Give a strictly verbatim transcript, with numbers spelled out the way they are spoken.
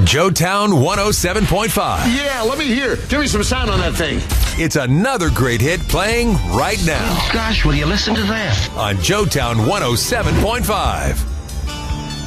Joetown one oh seven point five. Yeah, let me hear. Give me some sound on that thing. It's another great hit playing right now. Gosh, will you listen to that? On Joetown one oh seven point five.